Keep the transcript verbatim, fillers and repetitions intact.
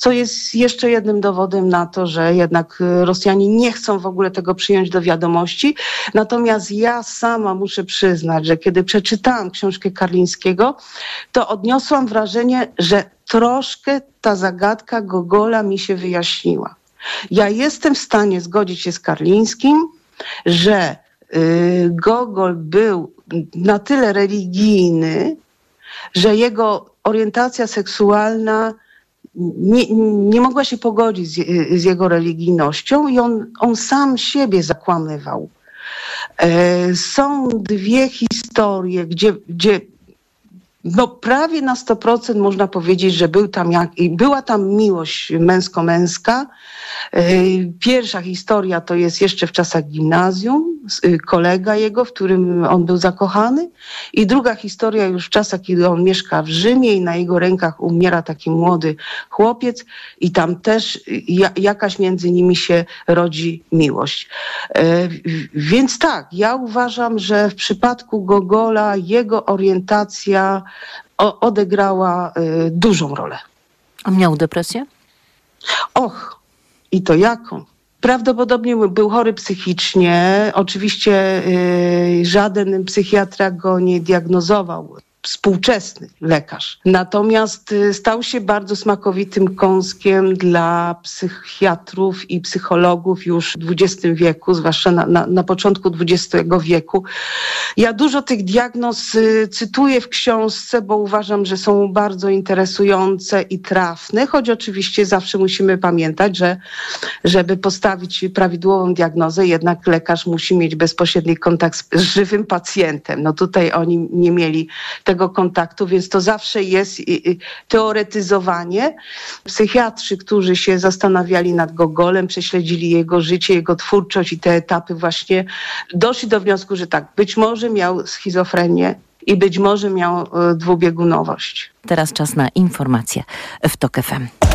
co jest jeszcze jednym dowodem na to, że jednak Rosjanie nie chcą w ogóle tego przyjąć do wiadomości. Natomiast ja sama muszę przyznać, że kiedy przeczytałam książkę Karlińskiego, to odniosłam wrażenie, że troszkę ta zagadka Gogola mi się wyjaśniła. Ja jestem w stanie zgodzić się z Karlińskim, że y, Gogol był na tyle religijny, że jego orientacja seksualna nie, nie mogła się pogodzić z, z jego religijnością i on, on sam siebie zakłamywał. E, są dwie historie, gdzie, gdzie no prawie na sto procent można powiedzieć, że był tam jak, była tam miłość męsko-męska. Pierwsza historia to jest jeszcze w czasach gimnazjum, kolega jego, w którym on był zakochany. I druga historia już w czasach, kiedy on mieszka w Rzymie i na jego rękach umiera taki młody chłopiec i tam też jakaś między nimi się rodzi miłość. Więc tak, ja uważam, że w przypadku Gogola jego orientacja odegrała dużą rolę. A miał depresję? Och, i to jaką? Prawdopodobnie był chory psychicznie. Oczywiście yy, żaden psychiatra go nie diagnozował. Współczesny lekarz. Natomiast y, stał się bardzo smakowitym kąskiem dla psychiatrów i psychologów już w dwudziestym wieku, zwłaszcza na, na, na początku dwudziestego wieku. Ja dużo tych diagnoz y, cytuję w książce, bo uważam, że są bardzo interesujące i trafne, choć oczywiście zawsze musimy pamiętać, że żeby postawić prawidłową diagnozę, jednak lekarz musi mieć bezpośredni kontakt z, z żywym pacjentem. No tutaj oni nie mieli tego tego kontaktu, więc to zawsze jest teoretyzowanie. Psychiatrzy, którzy się zastanawiali nad Gogolem, prześledzili jego życie, jego twórczość i te etapy właśnie, doszli do wniosku, że tak, być może miał schizofrenię i być może miał dwubiegunowość. Teraz czas na informacje w TOK F M.